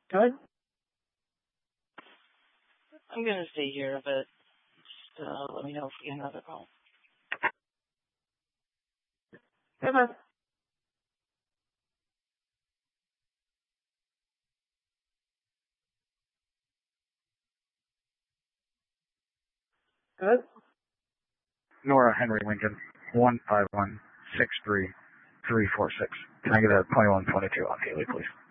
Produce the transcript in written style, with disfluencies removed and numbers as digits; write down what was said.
Good. I'm going to stay here, but just let me know if we get another call. Good. Bye. Good. Nora Henry Lincoln, 151-63346. Can I get a 2122 on Haley, please?